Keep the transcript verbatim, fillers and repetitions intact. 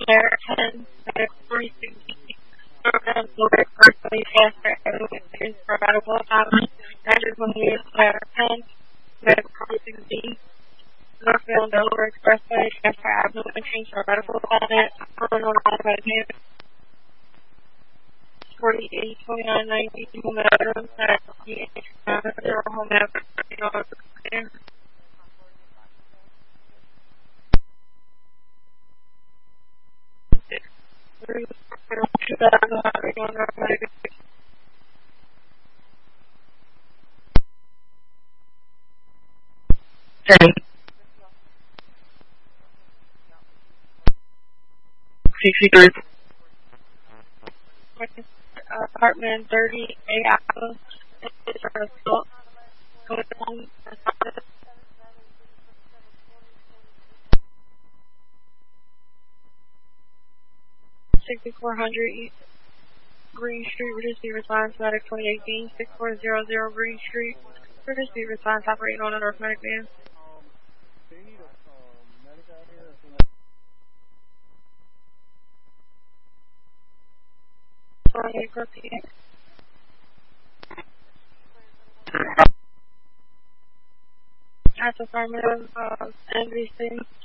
American Medical Program for Personally Faster and for Medical Department. Measures when we American Medical D. Northfield, Delaware Expressway, transfer abdomen change for medical department. Medication. forty eight twenty nine ninety home address at the home address. sixty-three. Apartment thirty, A Apple. sixty-four hundred East Green Street, Reduced Response, Medic twenty eighteen, sixty-four hundred Green Street, Reduced Response, operating on a North Medic van. That's affirmative, uh, N B C.